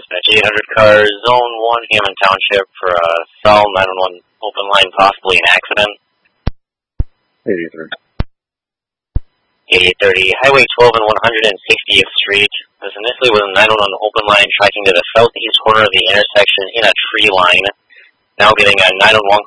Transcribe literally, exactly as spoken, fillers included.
Dispatch eight hundred car, Zone one, Hammond Township for a cell nine one one open line, possibly an accident. eighty-three. eighty thirty, Highway twelve and one hundred sixtieth Street. This initially was a nine one one open line tracking to the southeast corner of the intersection in a tree line. Now getting a nine one one